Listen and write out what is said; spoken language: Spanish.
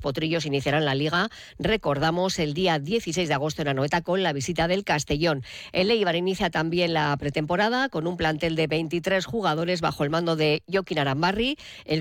potrillos iniciarán la Liga, recordamos, el día 16 de agosto en Anoeta con la visita del Castellón. El Eibar inicia también la pretemporada con un plantel de 23 jugadores bajo el mando de Jokin Arambarri. El